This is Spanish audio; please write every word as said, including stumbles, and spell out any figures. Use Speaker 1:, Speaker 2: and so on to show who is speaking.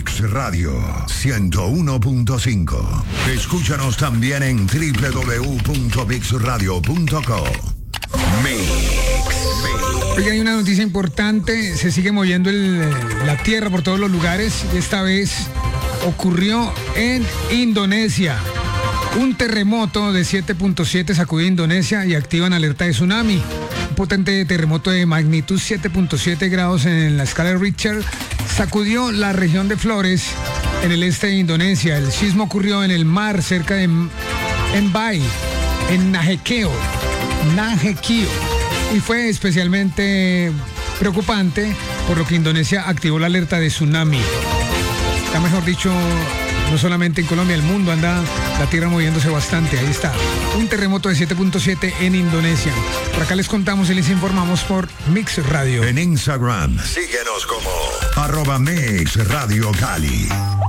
Speaker 1: Mix Radio ciento uno punto cinco. Escúchanos también en doble u doble u doble u punto mix radio punto com. Mix.
Speaker 2: Oiga, hay una noticia importante. Se sigue moviendo el, la tierra por todos los lugares. Esta vez ocurrió en Indonesia. Un terremoto de siete punto siete sacudió Indonesia y activan alerta de tsunami. Un potente terremoto de magnitud siete punto siete grados en la escala de Richter sacudió la región de Flores en el este de Indonesia. El sismo ocurrió en el mar cerca de Mbai, en Nagekeo, Nagekeo, y fue especialmente preocupante por lo que Indonesia activó la alerta de tsunami. Está mejor dicho, no solamente en Colombia, el mundo anda la tierra moviéndose bastante. Ahí está, un terremoto de siete punto siete en Indonesia. Por acá les contamos y les informamos por Mix Radio.
Speaker 1: En Instagram, síguenos como arroba Mix Radio Cali.